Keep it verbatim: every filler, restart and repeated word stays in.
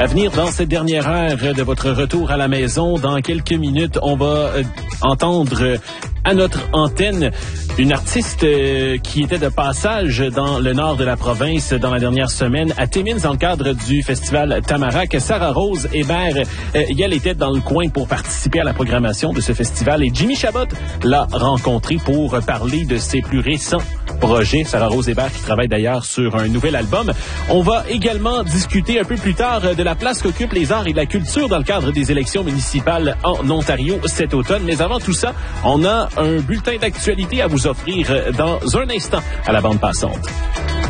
À venir dans cette dernière heure de votre retour à la maison, dans quelques minutes, on va euh, entendre euh, à notre antenne une artiste euh, qui était de passage dans le nord de la province dans la dernière semaine à Timmins dans le cadre du festival Tamarack. Sarah-Rose Hébert, euh, elle était dans le coin pour participer à la programmation de ce festival et Jimmy Chabot l'a rencontrée pour parler de ses plus récents projets. Sarah-Rose Hébert qui travaille d'ailleurs sur un nouvel album. On va également discuter un peu plus tard de la place qu'occupent les arts et la culture dans le cadre des élections municipales en Ontario cet automne. Mais avant tout ça, on a un bulletin d'actualité à vous offrir dans un instant à la bande passante.